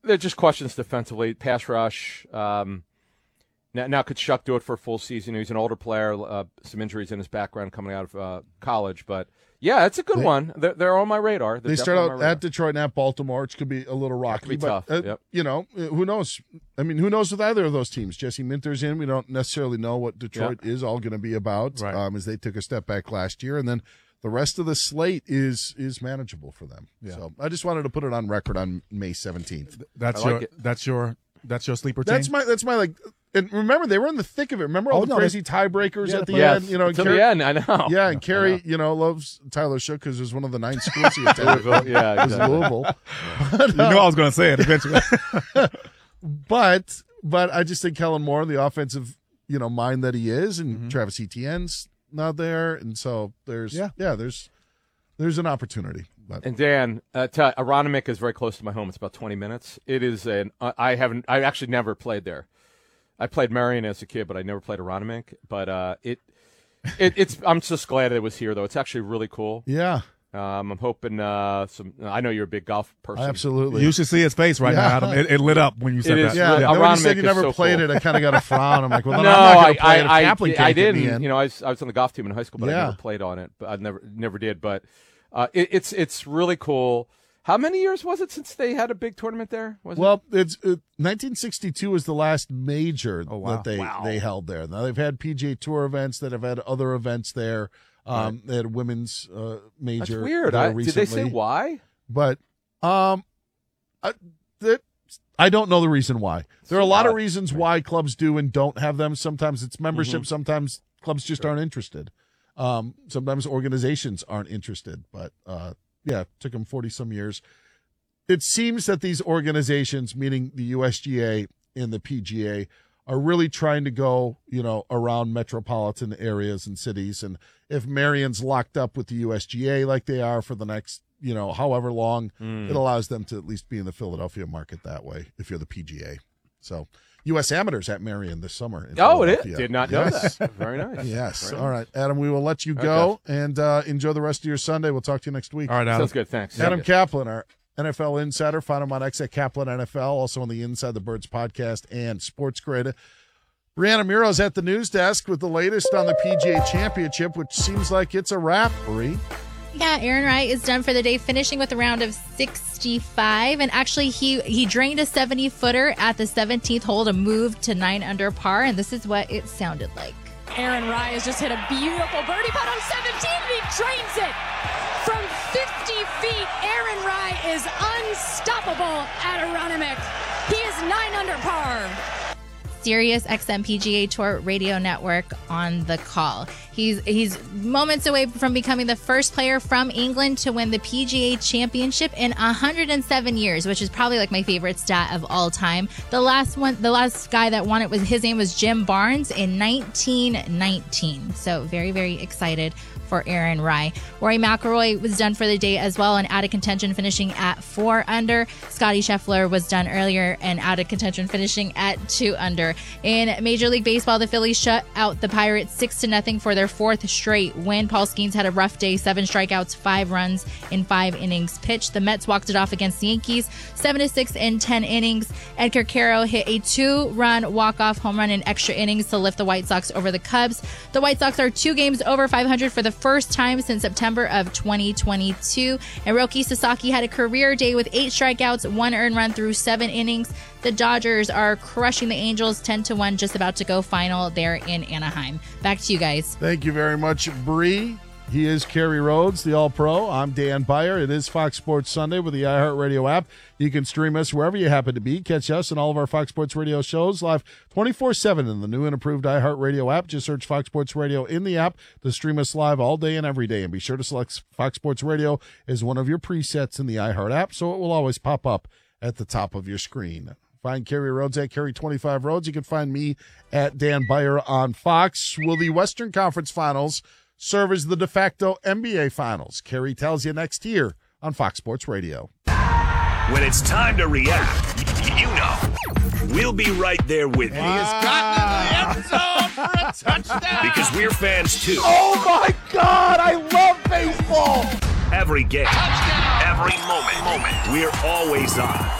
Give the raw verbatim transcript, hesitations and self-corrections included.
they're just questions defensively. Pass rush. Um, now, now could Shuck do it for a full season? He's an older player. Uh, some injuries in his background coming out of uh, college, but yeah, it's a good they, one. They're, they're on my radar. They're they start out at Detroit and at Baltimore, which could be a little rocky. Be but, tough. Uh, yep. You know, who knows? I mean, who knows with either of those teams? Jesse Minter's in. We don't necessarily know what Detroit yep. is all going to be about right. um, as they took a step back last year, and then the rest of the slate is is manageable for them. Yeah. So I just wanted to put it on record on May seventeenth. That's like your it. that's your that's your sleeper team. That's my that's my like. And remember, they were in the thick of it. Remember all oh, the no, crazy they, tiebreakers yeah, at the yes, end? You know, until Carey, the end, I know. Yeah, and Kerry, you know, loves Tyler Shook because it was one of the nine schools he attended. yeah, it was exactly. Louisville. But, you know, I was going to say it eventually. but but I just think Kellen Moore, the offensive, you know, mind that he is, and mm-hmm. Travis Etienne's not there, and so there's yeah, yeah there's there's an opportunity. But. And Dan, uh, t- Aronimink is very close to my home. It's about twenty minutes. It is an uh, I haven't I actually never played there. I played Marion as a kid, but I never played Aronimink. But uh, it, it, it's. I'm just glad it was here, though. It's actually really cool. Yeah. Um, I'm hoping some. Uh, I know you're a big golf person. Absolutely. You should see his face right yeah. now, Adam. It, it lit up when you said it that. Is, yeah. yeah. yeah. When you said you never so played cool. it, I kind of got a frown. I'm like, well, then no, I'm not going to I, play it. I, Kaplan I, can't I get me didn't. in. You know, I was, I was on the golf team in high school, but yeah. I never played on it. But I never, never did. But uh, it, it's, it's really cool. How many years was it since they had a big tournament there? Was well, it? it's uh, nineteen sixty-two was the last major oh, wow. that they, wow. they held there. Now they've had P G A Tour events that have had other events there. Um, right. They had a women's uh, major. That's weird. I, did they say why? But um, I, that, I don't know the reason why. There are a lot of reasons why clubs do and don't have them. Sometimes it's membership. Mm-hmm. Sometimes clubs just sure. aren't interested. Um, sometimes organizations aren't interested. But uh, yeah, it took them forty some years. It seems that these organizations, meaning the U S G A and the P G A, are really trying to go, you know, around metropolitan areas and cities. And if Marion's locked up with the U S G A like they are for the next, you know, however long, mm. it allows them to at least be in the Philadelphia market that way if you're the P G A. So U S Amateurs at Marion this summer. Oh, it is? Did not know yes. that. Very nice. Yes. Very All nice. right, Adam, we will let you go okay. and uh, enjoy the rest of your Sunday. We'll talk to you next week. All right, Adam. Sounds good. Thanks. Adam Kaplan, our N F L insider. Find him on X at Kaplan N F L, also on the Inside the Birds podcast and Sports Grid. Brianna Muro's at the news desk with the latest on the P G A Championship, which seems like it's a wrap, Bree. Yeah, Aaron Rai is done for the day, finishing with a round of sixty-five. And actually, he, he drained a seventy-footer at the seventeenth hole to move to nine under par, and this is what it sounded like. Aaron Rai has just hit a beautiful birdie putt on seventeen, and he drains it from fifty feet. Aaron Rai is unstoppable at Aronimink. He is nine under par. Sirius X M P G A Tour Radio Network on the call. He's he's moments away from becoming the first player from England to win the P G A Championship in one hundred seven years, which is probably like my favorite stat of all time. The last one, the last guy that won it was his name was Jim Barnes in nineteen nineteen. So very very excited for Aaron Rai. Rory McIlroy was done for the day as well and out of contention, finishing at four under. Scottie Scheffler was done earlier and out of contention, finishing at two under. In Major League Baseball, the Phillies shut out the Pirates six to nothing for their fourth straight win. Paul Skeens had a rough day, seven strikeouts, five runs in five innings pitched. The Mets walked it off against the Yankees, seven to six in ten innings. Edgar Caro hit a two-run walk-off home run in extra innings to lift the White Sox over the Cubs. The White Sox are two games over five hundred for the first time since September of twenty twenty-two. And Roki Sasaki had a career day with eight strikeouts, one earned run through seven innings. The Dodgers are crushing the Angels ten to one, just about to go final there in Anaheim. Back to you guys. Thank you very much, Bree. He is Kerry Rhodes, the All-Pro. I'm Dan Beyer. It is Fox Sports Sunday with the iHeartRadio app. You can stream us wherever you happen to be. Catch us and all of our Fox Sports Radio shows live twenty-four seven in the new and improved iHeartRadio app. Just search Fox Sports Radio in the app to stream us live all day and every day. And be sure to select Fox Sports Radio as one of your presets in the iHeart app, so it will always pop up at the top of your screen. Find Kerry Rhodes at Kerry twenty-five Rhodes. You can find me at Dan Beyer on Fox. Will the Western Conference Finals serve as the de facto N B A Finals? Kerry tells you next here on Fox Sports Radio. When it's time to react, you know, we'll be right there with you. He has gotten in the end zone for a touchdown. Because we're fans too. Oh my God, I love baseball. Every game, Touchdown. every moment, moment, we're always on.